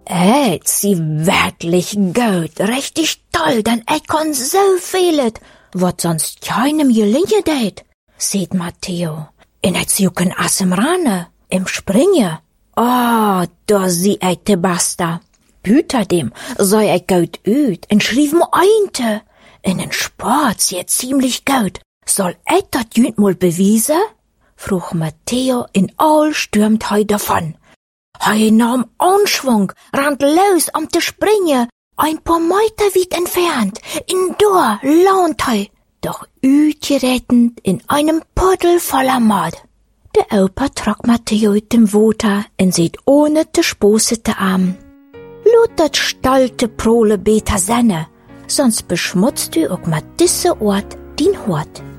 Sie wirklich gut, richtig toll, denn kann so vielet, wat sonst keinem gelingen deit, sieht Matteo. In sie jucken assem Rane, im Springe. Da sie te basta. Büter dem, sei gut üt, en schrief mo einte. In den Sport sie ziemlich gut. Soll dat jünt mal bewiese? Fruch Matteo in all stürmt hei davon. Hei nahm Anschwung, rannt los te Springe, ein paar Meter weit entfernt, in Dor launt hei, doch ütgerettend in einem Puddel voller Mord. Der Opa trag Matteo ut dem Water en sieht ohne te sposete Arm. Lutet stalte Prole beter Senne, sonst beschmutzt du auch mat disse Ort din Hort.